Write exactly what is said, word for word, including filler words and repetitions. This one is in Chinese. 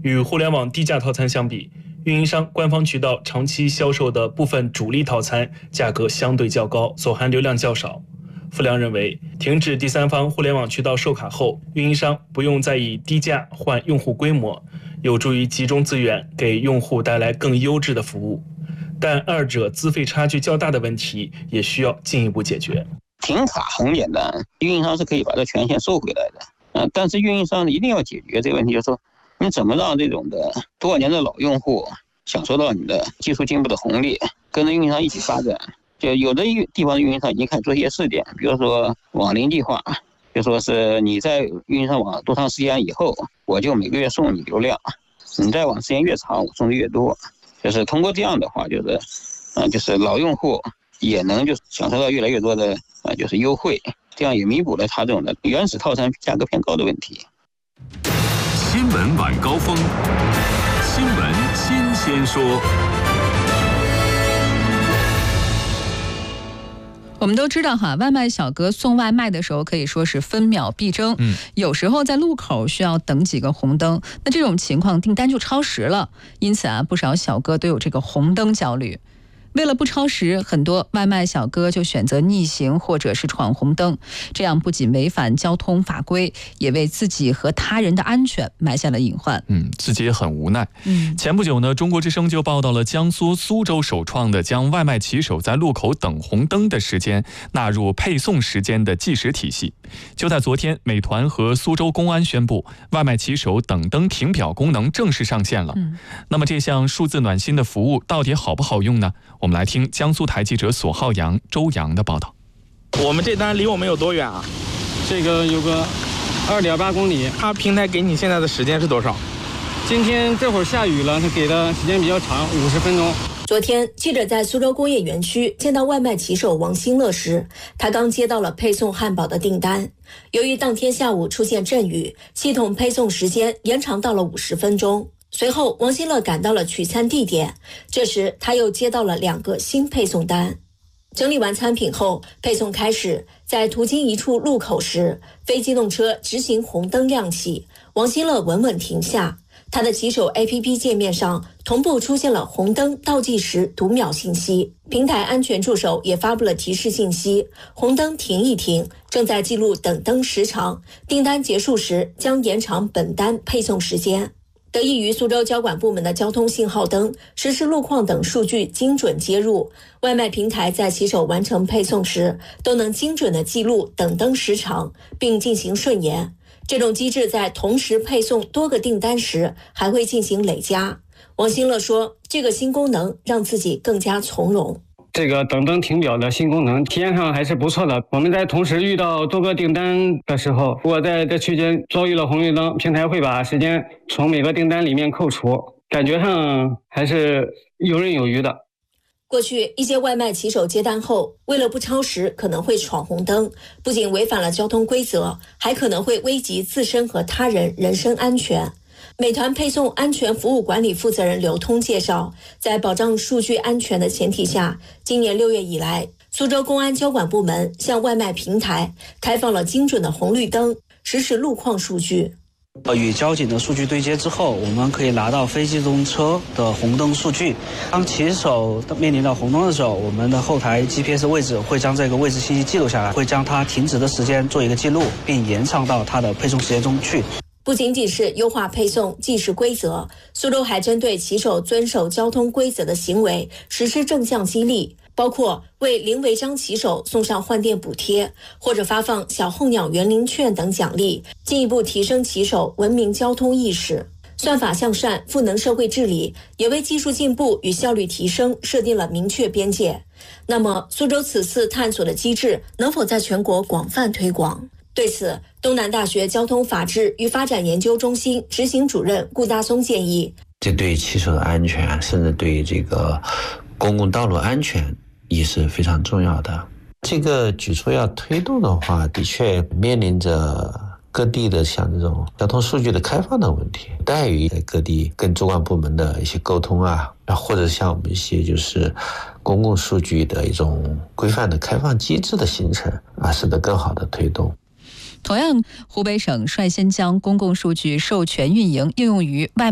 与互联网低价套餐相比，运营商官方渠道长期销售的部分主力套餐价格相对较高，所含流量较少。付良认为，停止第三方互联网渠道授卡后，运营商不用再以低价换用户规模，有助于集中资源，给用户带来更优质的服务。但二者资费差距较大的问题也需要进一步解决。 停卡很简单，运营商是可以把这权限收回来的。嗯，但是运营商一定要解决这个问题，就是说你怎么让这种的多少年的老用户享受到你的技术进步的红利，跟着运营商一起发展。就有的地方的运营商已经开始做一些试点，比如说网龄计划，就说是你在运营商网多长时间以后，我就每个月送你流量，你在网时间越长，我送的越多。就是通过这样的话，就是，嗯、呃，就是老用户也能就享受到越来越多的呃，就是优惠，这样也弥补了他这种的原始套餐价格偏高的问题。 新闻晚高峰，新闻新鲜说。 我们都知道哈，外卖小哥送外卖的时候可以说是分秒必争，嗯，有时候在路口需要等几个红灯，那这种情况订单就超时了。因此啊，不少小哥都有这个红灯焦虑。为了不超时，很多外卖小哥就选择逆行或者是闯红灯，这样不仅违反交通法规，也为自己和他人的安全埋下了隐患。 嗯，自己也很无奈。嗯，前不久呢，中国之声就报道了江苏苏州首创的将外卖骑手在路口等红灯的时间纳入配送时间的计时体系。就在昨天，美团和苏州公安宣布，外卖骑手等灯停表功能正式上线了。嗯，那么这项数字暖心的服务到底好不好用呢？我们来听江苏台记者索浩洋、周洋的报道。 我们这单离我们有多远啊？ 这个有个二点八公里。 他平台给你现在的时间是多少？ 今天这会儿下雨了，他给的时间比较长，五十分钟。 昨天，记者在苏州工业园区见到外卖骑手王新乐时，他刚接到了配送汉堡的订单。由于当天下午出现阵雨，系统配送时间延长到了五十分钟。随后，王新乐赶到了取餐地点，这时他又接到了两个新配送单。整理完餐品后，配送开始。在途经一处路口时，非机动车直行红灯亮起，王新乐稳稳停下。他的骑手 A P P 界面上同步出现了红灯倒计时读秒信息，平台安全助手也发布了提示信息：红灯停一停，正在记录等灯时长，订单结束时将延长本单配送时间。得益于苏州交管部门的交通信号灯、实时路况等数据精准接入，外卖平台在骑手完成配送时都能精准地记录等灯时长，并进行顺延。这种机制在同时配送多个订单时还会进行累加。王新乐说，这个新功能让自己更加从容。 这个等灯停表的新功能体验上还是不错的。我们在同时遇到多个订单的时候，如果在这区间遭遇了红绿灯，平台会把时间从每个订单里面扣除，感觉上还是游刃有余的。 过去一些外卖骑手接单后，为了不超时可能会闯红灯，不仅违反了交通规则，还可能会危及自身和他人人身安全。美团配送安全服务管理负责人刘通介绍，在保障数据安全的前提下，今年六月以来，苏州公安交管部门向外卖平台开放了精准的红绿灯实时路况数据。 与交警的数据对接之后，我们可以拿到非机动车的红灯数据。当骑手面临到红灯的时候，我们的后台 G P S 位置会将这个位置信息记录下来，会将它停止的时间做一个记录，并延长到它的配送时间中去。 不仅仅是优化配送计时规则，苏州还针对骑手遵守交通规则的行为实施正向激励，包括为零违章骑手送上换电补贴，或者发放小候鸟园林券等奖励，进一步提升骑手文明交通意识。算法向善、赋能社会治理也为技术进步与效率提升设定了明确边界。那么，苏州此次探索的机制能否在全国广泛推广？对此，东南大学交通法治与发展研究中心执行主任顾大松建议， 这对骑手的安全，甚至对这个公共道路安全也是非常重要的。这个举措要推动的话，的确面临着各地的像这种交通数据的开放的问题，待于在各地跟主管部门的一些沟通啊，或者像我们一些就是公共数据的一种规范的开放机制的形成啊，使得更好的推动。 同样，湖北省率先将公共数据授权运营应用于外